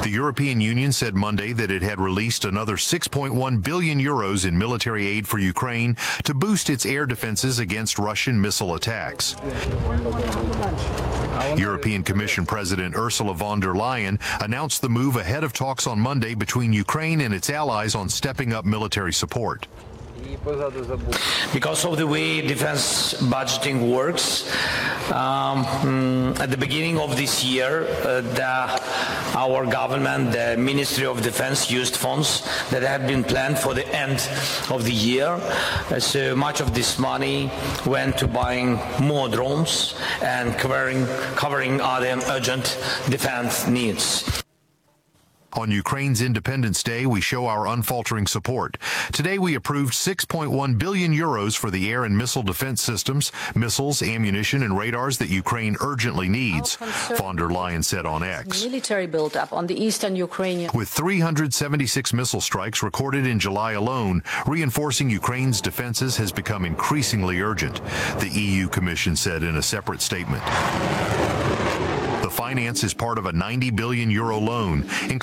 The European Union said Monday that it had released another 6.1 billion euros in military aid for Ukraine to boost its air defenses against Russian missile attacks. European Commission President Ursula von der Leyen announced the move ahead of talks on Monday between Ukraine and its allies on stepping up military support. Because of the way defense budgeting works, at the beginning of this year, our government, the Ministry of Defense, used funds that had been planned for the end of the year. So much of this money went to buying more drones and covering other urgent defense needs. On Ukraine's Independence Day, we show our unfaltering support. Today, we approved 6.1 billion euros for the air and missile defense systems, missiles, ammunition, and radars that Ukraine urgently needs, von der Leyen said on X. Military buildup on the eastern Ukrainian. With 376 missile strikes recorded in July alone, reinforcing Ukraine's defenses has become increasingly urgent, the EU Commission said in a separate statement. The finance is part of a 90 billion euro loan,